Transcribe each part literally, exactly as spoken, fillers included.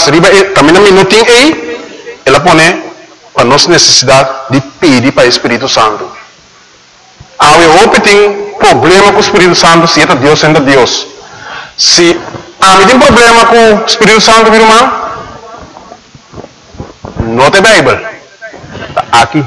Lucas, também no minutinho aí, ela põe para nossa necessidade de pedir para o Espírito Santo. Há um tem problema com o Espírito Santo, se é Deus, ainda Deus. Se há um problema com o Espírito Santo, meu irmão, não tem Bíblia. Está aqui.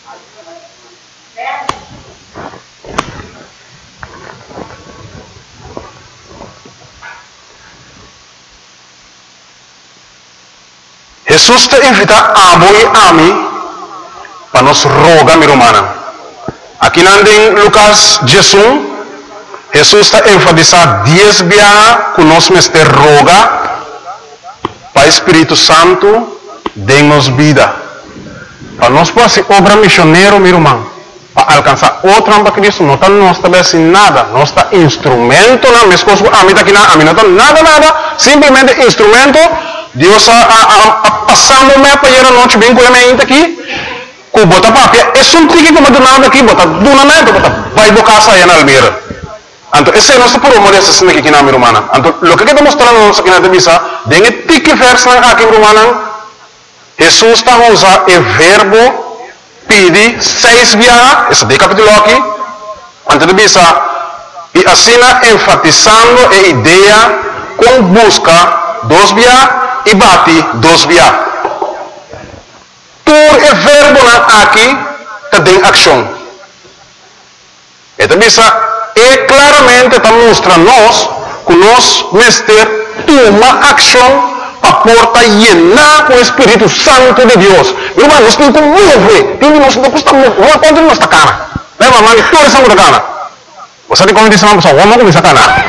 Jesus te invita a amo e ami para nos rogar, meu irmão. Aqui em Lucas dezesseis, Jesus está enfatizando dez vezes que nós mestre roga para o Espírito Santo dê-nos vida. Para nós fazer obra missioneira, meu irmão, para alcançar outra para Cristo, não está nós também sem nada, nós está instrumento, não, minhas coisas, a mim está aqui, a mim não está nada, nada, simplesmente instrumento. Deus a, a, a passando me para ir a noite bem com a minha aqui, com bota papel, é só um tique que me dá nada aqui, bota do na mente, bota vai do casa aí na almeira. Então esse é nosso promo dessa cena aqui na minha irmã. Então o que está mostrando nós aqui na divisa, dengue tique verso aqui minha irmã, Jesus está usando o verbo pedir seis vezes, esse de capítulo aqui, antes de divisa, e assim enfatizando a ideia com busca dos vezes e bate dos vezes. Por o verbo aqui tem ação. Então, é claramente está mostrando nós que nós mestre toma ação para porta llenar com o Espírito Santo de Deus. Meu irmão, nós não temos mover, nós não costamos mover, quanto nós está cara? Leva, mano, toda essa coisa cara. Você tem como dizer uma pessoa, vamos começar a cara.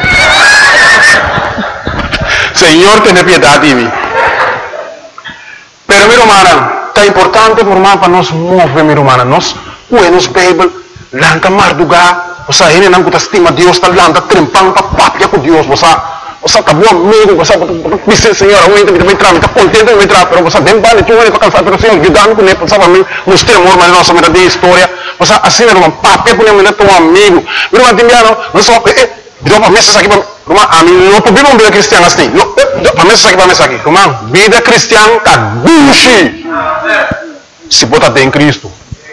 Senhor, tenha piedade de mim. Pero, meu irmão, é importante para nós mover, meu irmão. Nós, nos Bíblia, lanta mardugar, você ainda não estima Deus, está lanta trempando, está papia com Deus, você, você está bom amigo, você diz, Senhor, eu ainda me entrar, está contente de me entrar, pero você bem vale, tu vai cansar, pero Senhor, ajudando com ele, você vai mostrar amor, mas nossa vida de história, você assim, meu irmão, papia com ele, teu amigo, meu irmão, timbiano, não só, deu uma mesa aqui para Irmão, a mim não podemos uma vida cristã assim. Para mesa aqui, para mesa aqui. Irmão, vida cristã está duche. Se bota em Cristo.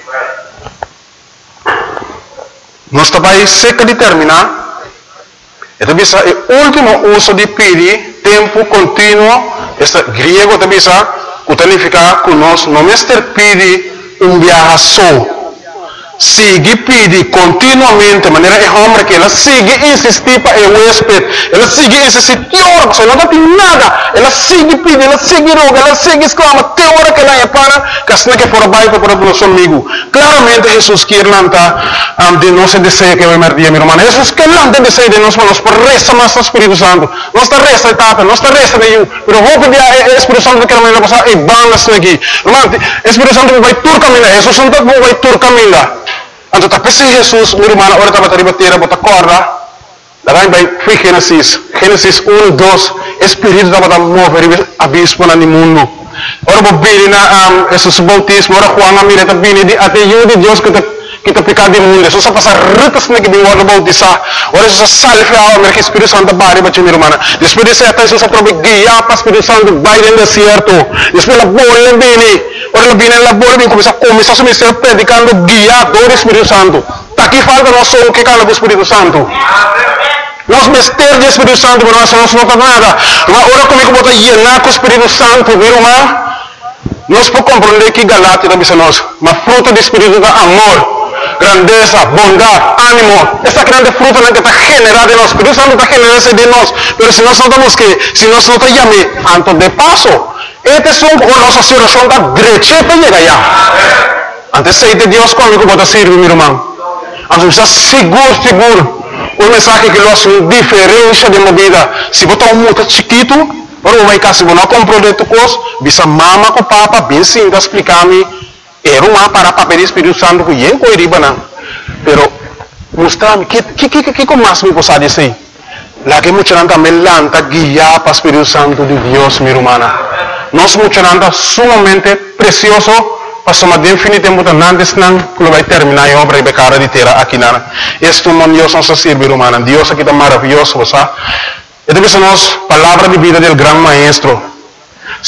Nosso país seca de terminar. Então, o último uso de pedir, tempo contínuo, este grego, também que significa que nós não mestre pedir um viaje só. Sigue pedir continuamente, de maneira é homem que ela sigue insistir para o huésped, ela sigue insistir, teora, você não tem nada, ela sigue pedir, ela sigue roga, ela sigue exclama, teora que ela é para, que assim que for baixo para o nosso amigo. Claramente Jesus quer lançar um, de nosso desejo que vai merdir, meu irmão. Jesus quer lançar desejo de nós, mas por resta nosso Espírito Santo, nossa resta etapa, nossa resta de eu, pero vou pedir ao Espírito Santo que ela vai passar e vão assim aqui. Irmão, o Espírito Santo vai tur caminhar, Jesus não vai tur caminhar. Então, tapi si Jesus, meu irmão, ora estava a bater, bota corda. Daí vai, foi Gênesis, Gênesis um, dois, Espírito estava a mover abismo no mundo. Ora, vou vir na Jesus bautismo, ora, Juan, a mira, está vindo até eu de Deus que está pecado do mundo. Jesus passa ritas na que vem o bautizar. Ora, Jesus salve a alma, que Espírito Santo vai, bate, meu irmão. Depois de ser até Jesus aprove guiar para o Espírito Santo, vai no deserto. Depois a bola vem. Ora, vem na bola, vem começar a começar a se mexer predicando guiador do Espírito Santo. Está aqui falta nós somos que cala do Espírito Santo. Nós mester do Espírito Santo, mas nós não somos nada. Ora, comigo vou llenar com o Espírito Santo, meu irmão. Nós podemos compreender que Galatia também nós, mas fruto do Espírito é amor, grandeza, bondade, ânimo. Essa grande fruta que está generada em nós. O Espírito Santo está generando de nós. Mas se nós não estamos que, se nós não estamos chamando, antes de passo, este é a nossa situação da direita para chegar lá. Antes de Deus comigo pode servir, meu irmão. Antes de seguro, seguro. Um mensagem que nós uma diferença de movida. Se botar um muito chiquito, para vai cá, se você não comprou de tu coisa, bisa mama com papa, bem sim, explicar-me. Era uma para papel do Espírito Santo que eu não iria não. Pero mostrar-me que que que que como mais me possa dizer. Lá que muita gente também lanta guiar para o Espírito Santo de Deus, minha irmã. Nós muita gente sumamente precioso. Passamos de infinito muito antes não que vai terminar a obra de cara de terra aqui na. Este mundo Deus nos serve, irmã. Deus aqui está maravilhoso, você. Então, nós palavra de vida do grande maestro.